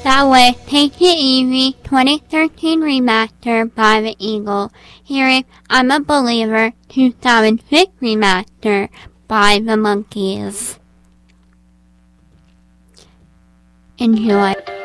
That was Take It Easy 2013 remaster by The Eagle. Here's I'm a Believer 2006 remaster by The Monkees. Enjoy.